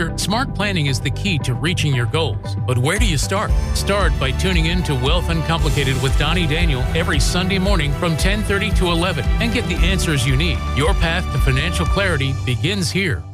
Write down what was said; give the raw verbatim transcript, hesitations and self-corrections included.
future, smart planning is the key to reaching your goals. But where do you start? Start by tuning in to Wealth Uncomplicated with Donnie Daniel every Sunday morning from ten thirty to eleven and get the answers you need. Your path to financial clarity begins here.